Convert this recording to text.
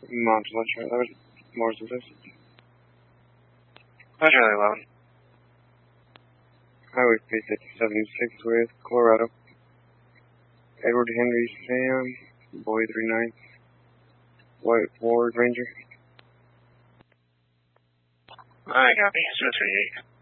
Montalot, Charlie, Morris and Joseph. Charlie 11. Highway 376 with Colorado. Edward Henry Sam, Boy 39, White Ford Ranger. I copy, 038.